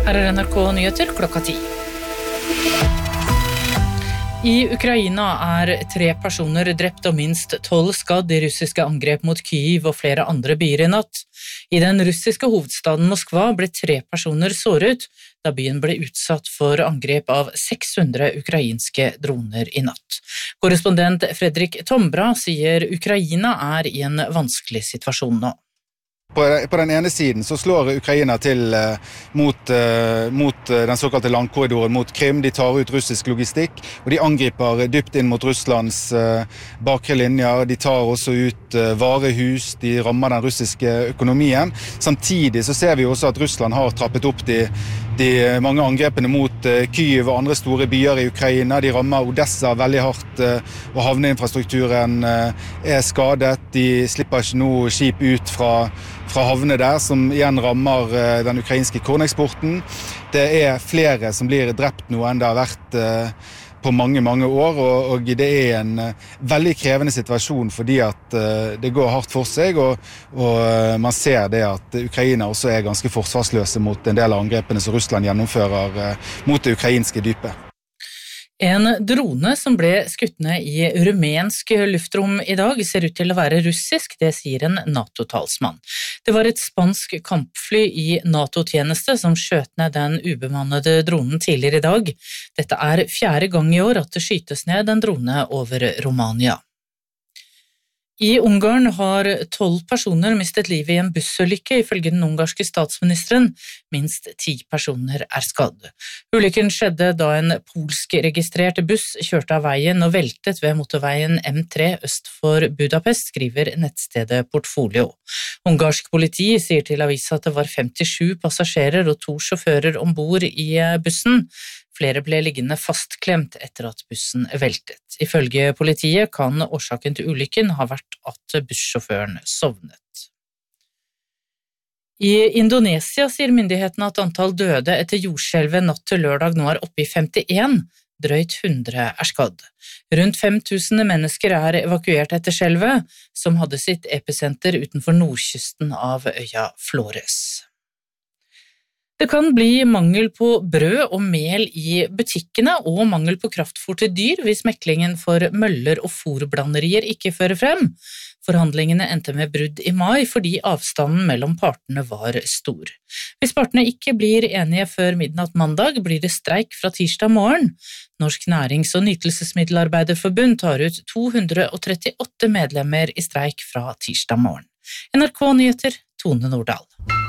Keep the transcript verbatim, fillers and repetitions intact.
Her er N R K Nyheter klokka ti. I Ukraina er tre personer drept og minst tolv skadd i russiske angrep mot Kyiv og flere andre byer i natt. I den russiske hovedstaden Moskva ble tre personer såret da byen ble utsatt for angrep av seks hundre ukrainske droner i natt. Korrespondent Fredrik Tombra sier Ukraina er i en vanskelig situasjon nå. På den ene siden så slår Ukraina til mot, mot den såkalte landkorridoren mot Krim. De tar ut russisk logistikk, og de angriper dypt inn mot Russlands bakre linjer. De tar også ut varehus, de rammer den russiske økonomien. Samtidig så ser vi også at Russland har trappet opp de, de mange angrepene mot Kyiv og andre store byer i Ukraina. De rammer Odessa veldig hardt, og havneinfrastrukturen er skadet. De slipper ikke noe skip ut fra fra havne der, som igjen rammer den ukrainske korneksporten. Det er flere som blir drept nå enn det har vært på mange, mange år, og det er en veldig krevende situasjon fordi at det går hardt for seg, og, og man ser det at Ukraina også er ganske forsvarsløse mot en del av angrepene som Russland gjennomfører mot det ukrainske dypet. En drone som ble skutt ned i rumensk luftrom i dag ser ut til å være russisk, det sier en NATO-talsmann. Det var et spansk kampfly i NATO-tjeneste som skjøt ned den ubemannede dronen tidligere i dag. Dette er fjerde gang i år at det skytes ned en drone over Romania. I Ungarn har tolv personer mistet livet i en bussulykke, ifølge den ungarske statsministeren. Minst ti personer er skadd. Ulykken skjedde da en polsk-registrert buss kjørte av veien og veltet ved motorveien M tre øst for Budapest, skriver nettstedet Portfolio. Ungarsk politi sier til avisa at det var femtisju passasjerer og to sjåfører ombord i bussen. Flere ble liggende fastklemt etter at bussen veltet. Ifølge politiet kan årsaken til ulykken ha vært at bussjåføren sovnet. I Indonesia sier myndighetene at antall døde etter jordskjelvet natt til lørdag nå er oppe i femtien, drøyt hundre er skadd. Rundt fem tusen mennesker er evakuert etter skjelvet, som hadde sitt episenter utenfor nordkysten av øya Flores. Det kan bli mangel på brød og mel i butikkene og mangel på kraftfôr til dyr hvis meklingen for møller og fôrblanderier ikke fører frem. Forhandlingene endte med brudd i mai fordi avstanden mellom partene var stor. Hvis partene ikke blir enige før midnatt mandag, blir det streik fra tirsdag morgen. Norsk Nærings- og Nytelsesmiddelarbeiderforbund tar ut to hundre og trettiåtte medlemmer i streik fra tirsdag morgen. N R K Nyheter, Tone Nordahl.